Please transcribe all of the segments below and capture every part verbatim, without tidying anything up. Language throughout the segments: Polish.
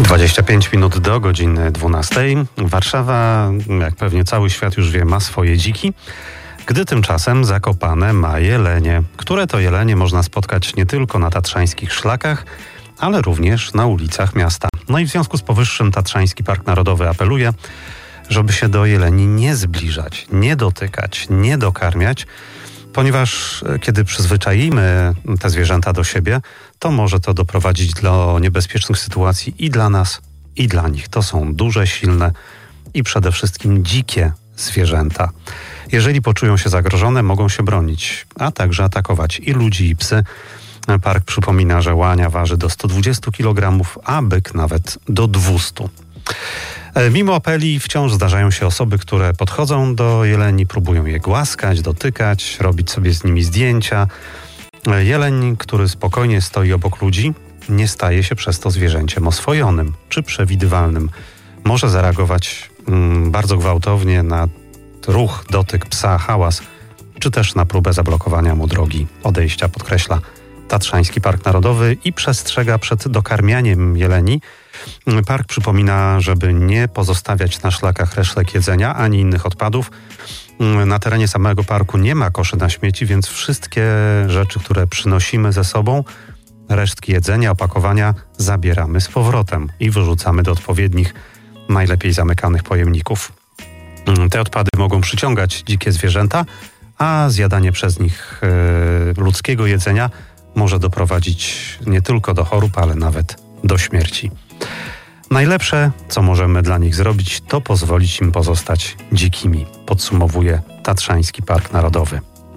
dwadzieścia pięć minut do godziny dwunastej. Warszawa, jak pewnie cały świat już wie, ma swoje dziki, gdy tymczasem Zakopane ma jelenie, które to jelenie można spotkać nie tylko na tatrzańskich szlakach, ale również na ulicach miasta. No i w związku z powyższym Tatrzański Park Narodowy apeluje, żeby się do jeleni nie zbliżać, nie dotykać, nie dokarmiać, ponieważ kiedy przyzwyczaimy te zwierzęta do siebie, to może to doprowadzić do niebezpiecznych sytuacji i dla nas, i dla nich. To są duże, silne i przede wszystkim dzikie zwierzęta. Jeżeli poczują się zagrożone, mogą się bronić, a także atakować i ludzi, i psy. Park przypomina, że łania waży do stu dwudziestu kilogramów, a byk nawet do dwustu. Mimo apeli wciąż zdarzają się osoby, które podchodzą do jeleni, próbują je głaskać, dotykać, robić sobie z nimi zdjęcia. Jeleń, który spokojnie stoi obok ludzi, nie staje się przez to zwierzęciem oswojonym czy przewidywalnym. Może zareagować mm, bardzo gwałtownie na ruch, dotyk psa, hałas, czy też na próbę zablokowania mu drogi odejścia, podkreśla Tatrzański Park Narodowy i przestrzega przed dokarmianiem jeleni. Park przypomina, żeby nie pozostawiać na szlakach resztek jedzenia ani innych odpadów. Na terenie samego parku nie ma koszy na śmieci, więc wszystkie rzeczy, które przynosimy ze sobą, resztki jedzenia, opakowania, zabieramy z powrotem i wyrzucamy do odpowiednich, najlepiej zamykanych pojemników. Te odpady mogą przyciągać dzikie zwierzęta, a zjadanie przez nich yy, ludzkiego jedzenia może doprowadzić nie tylko do chorób, ale nawet do śmierci. Najlepsze, co możemy dla nich zrobić, to pozwolić im pozostać dzikimi, podsumowuje Tatrzański Park Narodowy.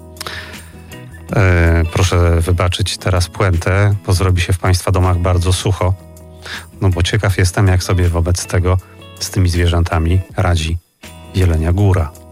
E, proszę wybaczyć teraz puentę, bo zrobi się w Państwa domach bardzo sucho, no bo ciekaw jestem, jak sobie wobec tego z tymi zwierzętami radzi Jelenia Góra.